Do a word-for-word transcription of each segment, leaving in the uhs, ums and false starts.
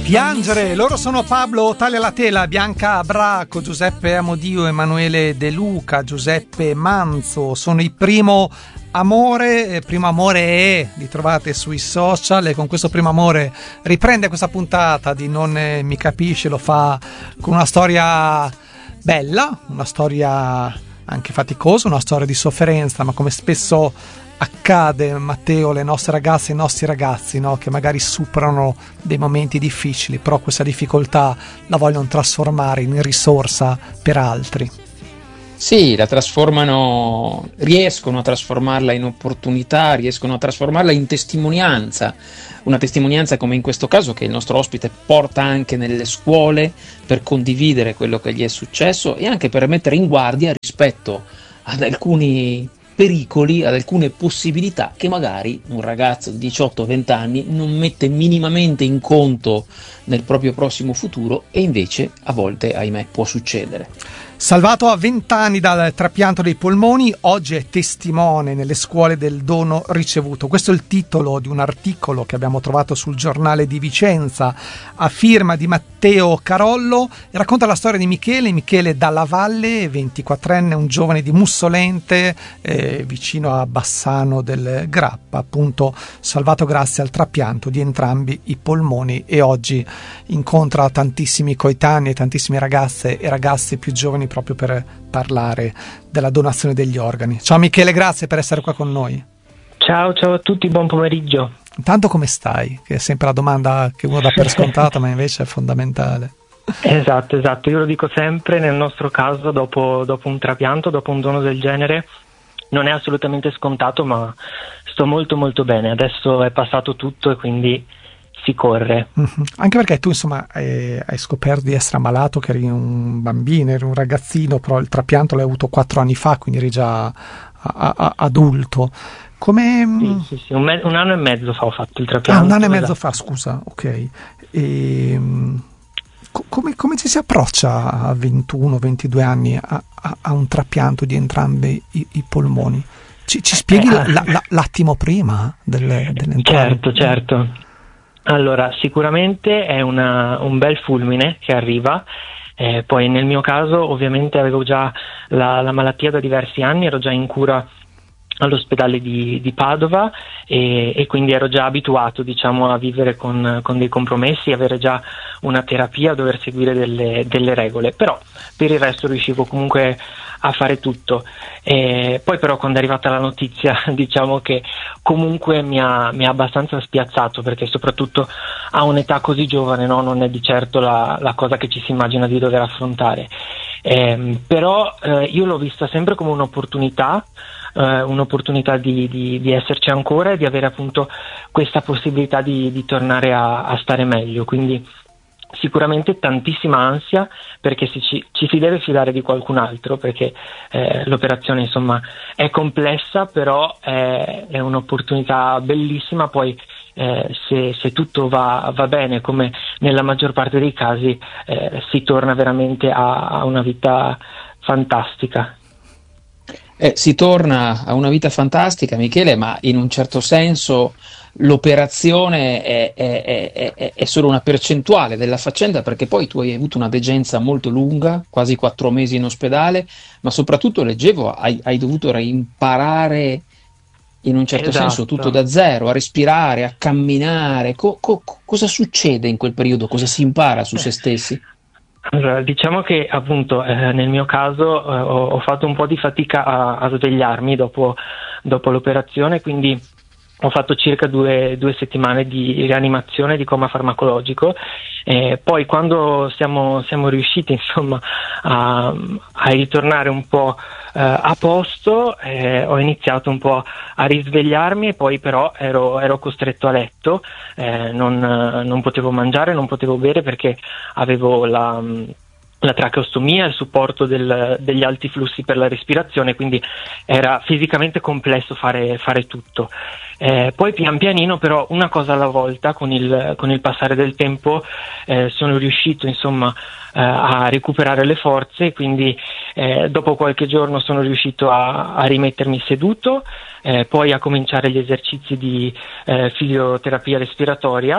Piangere, loro sono Pablo Taglialatela, Bianca Abraco, Giuseppe Amodio, Emanuele De Luca, Giuseppe Manzo. Sono il primo amore, primo amore è, li trovate sui social, e con questo primo amore riprende questa puntata di Non mi capisce, lo fa con una storia bella, una storia anche faticosa, una storia di sofferenza, ma come spesso accade, Matteo, le nostre ragazze e i nostri ragazzi, no, che magari superano dei momenti difficili, però questa difficoltà la vogliono trasformare in risorsa per altri. Sì, la trasformano, riescono a trasformarla in opportunità, riescono a trasformarla in testimonianza, una testimonianza come in questo caso che il nostro ospite porta anche nelle scuole per condividere quello che gli è successo e anche per mettere in guardia rispetto ad alcuni pericoli, ad alcune possibilità che magari un ragazzo di diciotto venti anni non mette minimamente in conto nel proprio prossimo futuro, e invece a volte, ahimè, può succedere. Salvato a venti anni dal trapianto dei polmoni, oggi è testimone nelle scuole del dono ricevuto. Questo è il titolo di un articolo che abbiamo trovato sul Giornale di Vicenza a firma di Matteo Carollo, e racconta la storia di Michele, Michele Dalla Valle, ventiquattrenne, un giovane di Mussolente, eh, vicino a Bassano del Grappa, appunto salvato grazie al trapianto di entrambi i polmoni, e oggi incontra tantissimi coetanei, tantissime ragazze e ragazzi più giovani proprio per parlare della donazione degli organi. Ciao Michele, grazie per essere qua con noi. Ciao, ciao a tutti, buon pomeriggio. Intanto come stai? Che è sempre la domanda che uno dà per scontata, ma invece è fondamentale. Esatto, esatto, io lo dico sempre, nel nostro caso dopo, dopo un trapianto, dopo un dono del genere, non è assolutamente scontato, ma sto molto molto bene. Adesso è passato tutto e quindi si corre. Mm-hmm. Anche perché tu insomma hai, hai scoperto di essere ammalato, che eri un bambino, eri un ragazzino, però il trapianto l'hai avuto quattro anni fa, quindi eri già a, a, adulto. Come... Sì, sì, sì. Un, me- un anno e mezzo fa ho fatto il trapianto. Ah, un anno e mezzo fa, scusa, ok. E, co- come, come ci si approccia a ventuno ventidue anni a, a, a un trapianto di entrambi i, i polmoni? Ci, ci spieghi eh, la, la, l'attimo prima delle, dell'entrata? Certo, certo. Allora, sicuramente è una, un bel fulmine che arriva, eh, poi nel mio caso ovviamente avevo già la, la malattia da diversi anni, ero già in cura all'ospedale di, di Padova e, e quindi ero già abituato, diciamo, a vivere con, con dei compromessi, avere già una terapia, dover seguire delle, delle regole, però per il resto riuscivo comunque a fare tutto. E poi però quando è arrivata la notizia, diciamo che comunque mi ha, mi ha abbastanza spiazzato, perché soprattutto a un'età così giovane, no, non è di certo la, la cosa che ci si immagina di dover affrontare. Eh, però eh, io l'ho vista sempre come un'opportunità, eh, un'opportunità di, di, di esserci ancora e di avere appunto questa possibilità di, di tornare a, a stare meglio, quindi sicuramente tantissima ansia, perché si, ci, ci si deve fidare di qualcun altro, perché eh, l'operazione insomma è complessa, però è, è un'opportunità bellissima. Poi eh, se, se tutto va, va bene, come nella maggior parte dei casi, eh, si torna veramente a, a una vita fantastica. Eh, si torna a una vita fantastica, Michele, ma in un certo senso l'operazione è, è, è, è, è solo una percentuale della faccenda, perché poi tu hai avuto una degenza molto lunga, quasi quattro mesi in ospedale, ma soprattutto leggevo hai, hai dovuto reimparare in un certo Esatto. senso tutto da zero, a respirare, a camminare. Co- co- cosa succede in quel periodo? Cosa si impara su se stessi? Allora, diciamo che appunto eh, nel mio caso eh, ho, ho fatto un po' di fatica a, a svegliarmi dopo, dopo l'operazione, quindi ho fatto circa due, due settimane di rianimazione, di coma farmacologico, e poi quando siamo, siamo riusciti insomma a, a ritornare un po' eh, a posto, eh, ho iniziato un po' a risvegliarmi, e poi però ero, ero costretto a letto, eh, non, non potevo mangiare, non potevo bere perché avevo la... la tracheostomia, il supporto del, degli alti flussi per la respirazione, quindi era fisicamente complesso fare, fare tutto. Eh, poi pian pianino, però, una cosa alla volta, con il, con il passare del tempo eh, sono riuscito insomma eh, a recuperare le forze, quindi eh, dopo qualche giorno sono riuscito a, a rimettermi seduto, eh, poi a cominciare gli esercizi di eh, fisioterapia respiratoria.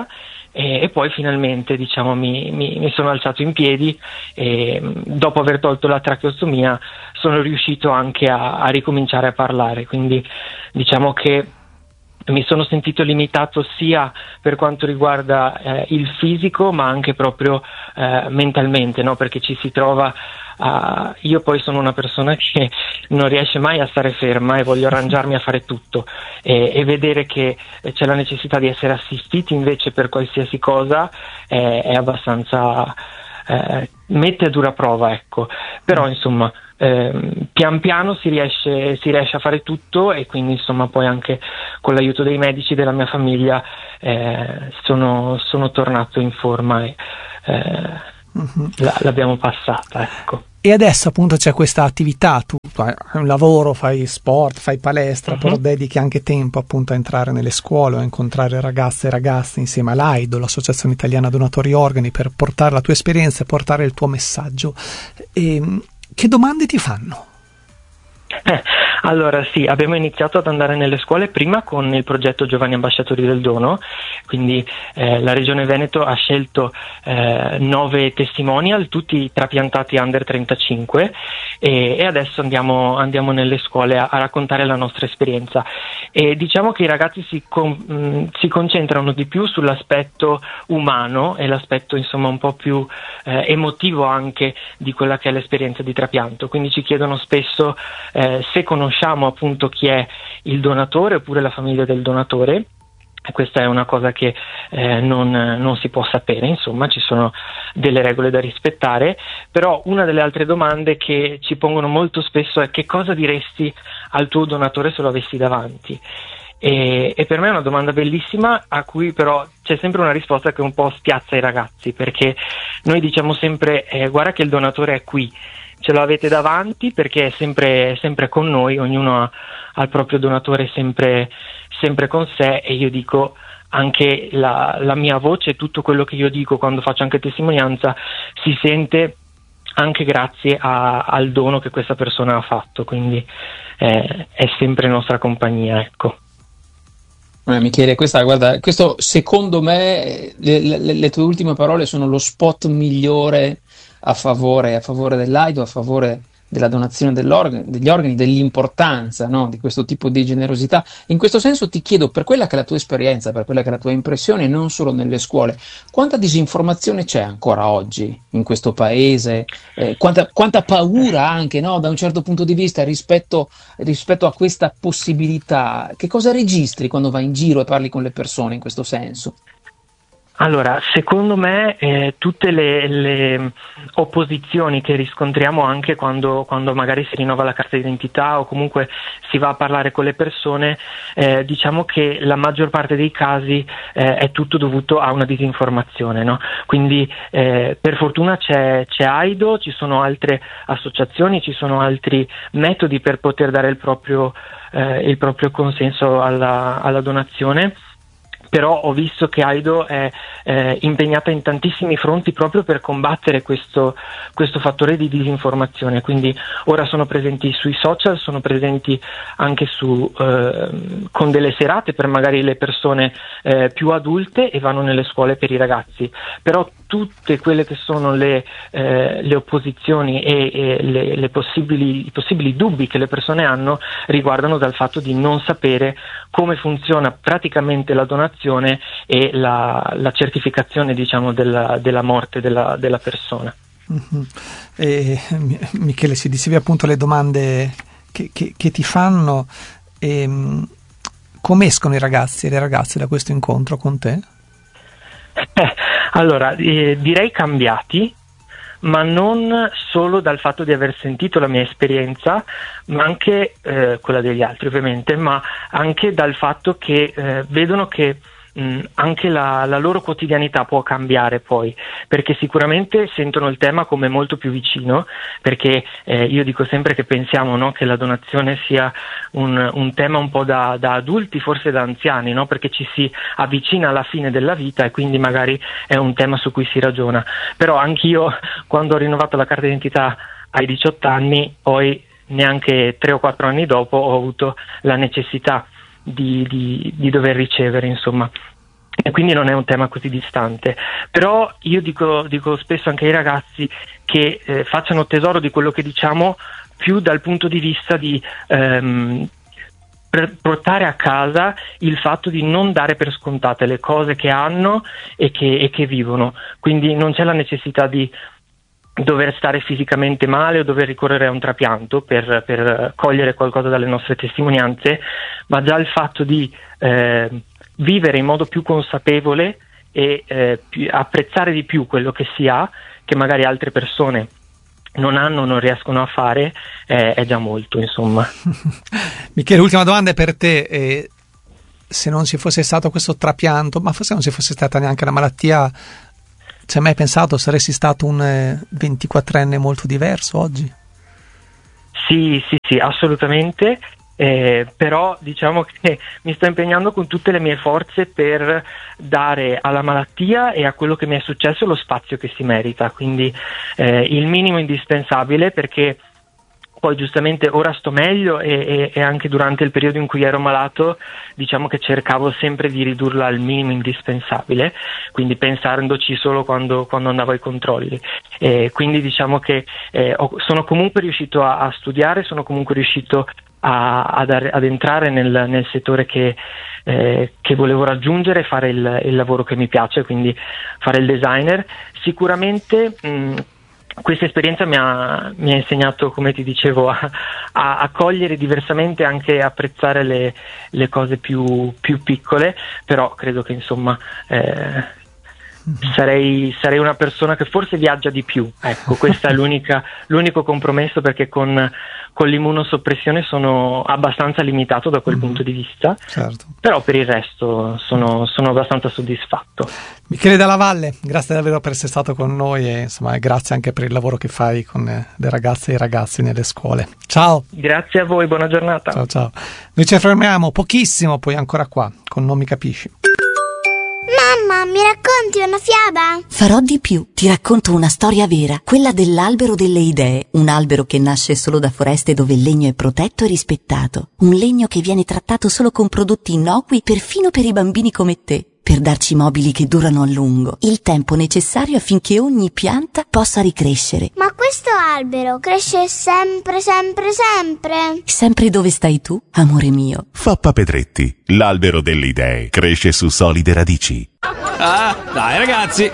e, e poi finalmente diciamo mi, mi, mi sono alzato in piedi e dopo aver tolto la tracheostomia sono riuscito anche a, a ricominciare a parlare, quindi diciamo che mi sono sentito limitato sia per quanto riguarda eh, il fisico ma anche proprio eh, mentalmente, no? Perché ci si trova a... io poi sono una persona che non riesce mai a stare ferma e voglio arrangiarmi a fare tutto e, e vedere che c'è la necessità di essere assistiti invece per qualsiasi cosa è, è abbastanza eh, mette a dura prova, ecco. Però insomma Eh, pian piano si riesce, si riesce a fare tutto e quindi insomma poi anche con l'aiuto dei medici della mia famiglia eh, sono, sono tornato in forma e eh, uh-huh. la, l'abbiamo passata, ecco. E adesso appunto c'è questa attività, tu hai un lavoro, fai sport, fai palestra, uh-huh. però dedichi anche tempo appunto a entrare nelle scuole, a incontrare ragazze e ragazzi insieme all'AIDO, l'Associazione Italiana Donatori Organi, per portare la tua esperienza e portare il tuo messaggio. E, che domande ti fanno? Eh, allora sì, abbiamo iniziato ad andare nelle scuole prima con il progetto Giovani Ambasciatori del Dono, quindi eh, la Regione Veneto ha scelto eh, nove testimonial, tutti trapiantati under trentacinque e, e adesso andiamo, andiamo nelle scuole a, a raccontare la nostra esperienza e diciamo che i ragazzi si, con, mh, si concentrano di più sull'aspetto umano e l'aspetto insomma un po' più eh, emotivo anche di quella che è l'esperienza di trapianto, quindi ci chiedono spesso Eh, se conosciamo appunto chi è il donatore oppure la famiglia del donatore. E questa è una cosa che eh, non, non si può sapere, insomma ci sono delle regole da rispettare, però una delle altre domande che ci pongono molto spesso è: che cosa diresti al tuo donatore se lo avessi davanti? E, e per me è una domanda bellissima a cui però c'è sempre una risposta che un po' spiazza i ragazzi, perché noi diciamo sempre eh, guarda che il donatore è qui, ce lo avete davanti perché è sempre, sempre con noi, ognuno ha, ha il proprio donatore sempre, sempre con sé e io dico anche la, la mia voce, tutto quello che io dico quando faccio anche testimonianza si sente anche grazie a, al dono che questa persona ha fatto, quindi eh, è sempre nostra compagnia, ecco. Michele, questa, guarda, questo secondo me le, le, le tue ultime parole sono lo spot migliore a favore, a favore dell'AIDO, a favore della donazione degli organi, dell'importanza, no, di questo tipo di generosità. In questo senso ti chiedo, per quella che è la tua esperienza, per quella che è la tua impressione, non solo nelle scuole, quanta disinformazione c'è ancora oggi in questo paese? Eh, quanta, quanta paura anche, no, da un certo punto di vista rispetto, rispetto a questa possibilità? Che cosa registri quando vai in giro e parli con le persone in questo senso? Allora, secondo me eh, tutte le, le opposizioni che riscontriamo anche quando, quando magari si rinnova la carta d'identità o comunque si va a parlare con le persone, eh, diciamo che la maggior parte dei casi eh, è tutto dovuto a una disinformazione, no? Quindi eh, per fortuna c'è, c'è AIDO, ci sono altre associazioni, ci sono altri metodi per poter dare il proprio, eh, il proprio consenso alla, alla donazione. Però ho visto che AIDO è eh, impegnata in tantissimi fronti proprio per combattere questo, questo fattore di disinformazione, quindi ora sono presenti sui social, sono presenti anche su, eh, con delle serate per magari le persone eh, più adulte e vanno nelle scuole per i ragazzi, però tutte quelle che sono le, eh, le opposizioni e, e le, le possibili, i possibili dubbi che le persone hanno riguardano dal fatto di non sapere come funziona praticamente la donazione e la, la certificazione, diciamo, della, della morte della, della persona. Mm-hmm. E, Michele, si dicevi appunto le domande che, che, che ti fanno, e, come escono i ragazzi e le ragazze da questo incontro con te? Eh, allora, eh, direi cambiati, ma non solo dal fatto di aver sentito la mia esperienza, ma anche eh, quella degli altri ovviamente, ma anche dal fatto che eh, vedono che mh, anche la, la loro quotidianità può cambiare poi, perché sicuramente sentono il tema come molto più vicino, perché eh, io dico sempre che pensiamo, no, che la donazione sia un, un tema un po' da, da adulti, forse da anziani, no, perché ci si avvicina alla fine della vita e quindi magari è un tema su cui si ragiona. Però anch'io, quando ho rinnovato la carta d'identità ai diciotto anni, poi neanche tre o quattro anni dopo ho avuto la necessità di, di, di dover ricevere, insomma. e quindi non è un tema così distante. Però io dico, dico spesso anche ai ragazzi che eh, facciano tesoro di quello che diciamo più dal punto di vista di ehm, per portare a casa il fatto di non dare per scontate le cose che hanno e che, e che vivono. Quindi non c'è la necessità di dover stare fisicamente male o dover ricorrere a un trapianto per, per cogliere qualcosa dalle nostre testimonianze, ma già il fatto di eh, vivere in modo più consapevole e eh, più, apprezzare di più quello che si ha, che magari altre persone non hanno, non riescono a fare, eh, è già molto, insomma. Michele, ultima domanda è per te. Eh, se non ci fosse stato questo trapianto, ma forse non ci fosse stata neanche la malattia, ci hai mai pensato saresti stato un eh, ventiquattrenne molto diverso oggi? Sì, sì, sì, assolutamente. Eh, però diciamo che mi sto impegnando con tutte le mie forze per dare alla malattia e a quello che mi è successo lo spazio che si merita, quindi eh, il minimo indispensabile, perché poi giustamente ora sto meglio e, e, e anche durante il periodo in cui ero malato diciamo che cercavo sempre di ridurla al minimo indispensabile, quindi pensandoci solo quando, quando andavo ai controlli. E quindi diciamo che eh, ho, sono comunque riuscito a, a studiare, sono comunque riuscito A, ad, ad entrare nel, nel settore che, eh, che volevo raggiungere, fare il, il lavoro che mi piace, quindi fare il designer. Sicuramente mh, questa esperienza mi ha, mi ha insegnato, come ti dicevo, a, a, a cogliere diversamente, anche apprezzare le, le cose più, più piccole, però credo che insomma eh, Sarei, sarei una persona che forse viaggia di più, ecco, questo è l'unica, l'unico compromesso, perché con, con l'immunosoppressione sono abbastanza limitato da quel mm-hmm. punto di vista, certo. Però per il resto sono, sono abbastanza soddisfatto. Michele Dalla Valle, grazie davvero per essere stato con noi e insomma grazie anche per il lavoro che fai con le ragazze e i ragazzi nelle scuole. Ciao. Grazie a voi, buona giornata. Ciao ciao. Noi ci fermiamo pochissimo, poi ancora qua con Non mi capisci. Mamma, mi racconti una fiaba? Farò di più. Ti racconto una storia vera, quella dell'albero delle idee, un albero che nasce solo da foreste dove il legno è protetto e rispettato, un legno che viene trattato solo con prodotti innocui perfino per i bambini come te, per darci mobili che durano a lungo, il tempo necessario affinché ogni pianta possa ricrescere. Ma questo albero cresce sempre, sempre, sempre? Sempre dove stai tu, amore mio. Fappa Pedretti, l'albero delle idee, cresce su solide radici. Ah, dai ragazzi!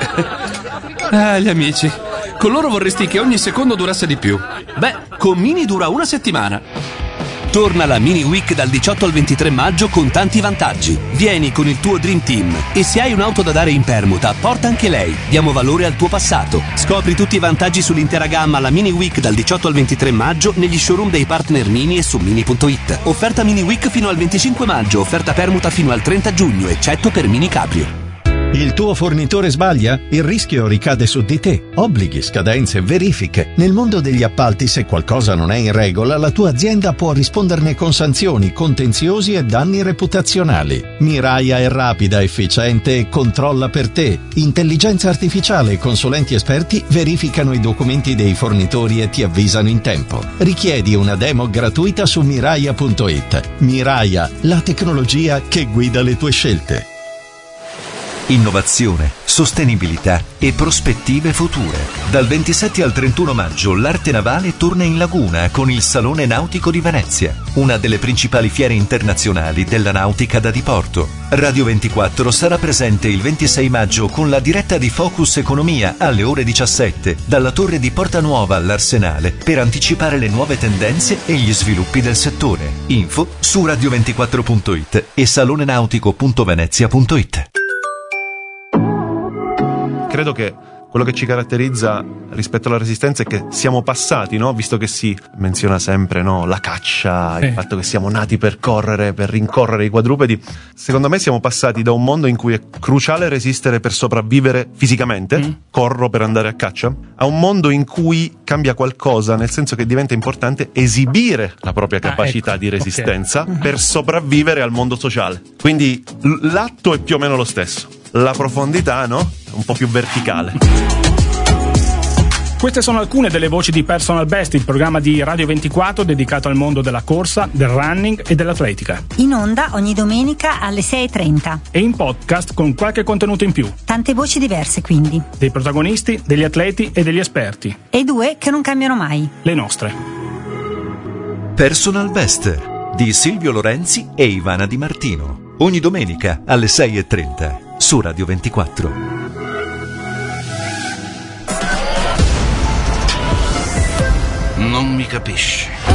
Ah, gli amici. Con loro vorresti che ogni secondo durasse di più. Beh, con Mini dura una settimana. Torna la Mini Week dal diciotto al ventitré maggio con tanti vantaggi. Vieni con il tuo Dream Team e se hai un'auto da dare in permuta, porta anche lei. Diamo valore al tuo passato. Scopri tutti i vantaggi sull'intera gamma alla Mini Week dal diciotto al ventitré maggio negli showroom dei partner Mini e su mini punto it. Offerta Mini Week fino al venticinque maggio, offerta permuta fino al trenta giugno, eccetto per Mini Cabrio. Il tuo fornitore sbaglia? Il rischio ricade su di te. Obblighi, scadenze, verifiche. Nel mondo degli appalti, se qualcosa non è in regola, la tua azienda può risponderne con sanzioni, contenziosi e danni reputazionali. Miraia è rapida, efficiente e controlla per te. Intelligenza artificiale e consulenti esperti verificano i documenti dei fornitori e ti avvisano in tempo. Richiedi una demo gratuita su miraia punto it. Miraia, la tecnologia che guida le tue scelte. Innovazione, sostenibilità e prospettive future. Dal ventisette al trentuno maggio l'arte navale torna in laguna con il Salone Nautico di Venezia, una delle principali fiere internazionali della nautica da diporto. Radio ventiquattro sarà presente il ventisei maggio con la diretta di Focus Economia alle ore diciassette dalla torre di Porta Nuova all'Arsenale per anticipare le nuove tendenze e gli sviluppi del settore. Info su radio ventiquattro punto it e salonenautico punto venezia punto it. Credo che quello che ci caratterizza rispetto alla resistenza è che siamo passati, no? Visto che si menziona sempre, no? La caccia, il fatto che siamo nati per correre, per rincorrere i quadrupedi. Secondo me siamo passati da un mondo in cui è cruciale resistere per sopravvivere fisicamente, mm. corro per andare a caccia, a un mondo in cui cambia qualcosa, nel senso che diventa importante esibire la propria capacità ah, ecco. di resistenza okay. per sopravvivere al mondo sociale. Quindi l'atto è più o meno lo stesso. La profondità, no? Un po' più verticale. Queste sono alcune delle voci di Personal Best, il programma di Radio ventiquattro dedicato al mondo della corsa, del running e dell'atletica. In onda ogni domenica alle sei e trenta. E in podcast con qualche contenuto in più. Tante voci diverse quindi. Dei protagonisti, degli atleti e degli esperti. E due che non cambiano mai. Le nostre. Personal Best di Silvio Lorenzi e Ivana Di Martino. Ogni domenica alle sei e trenta su Radio ventiquattro. Non mi capisci.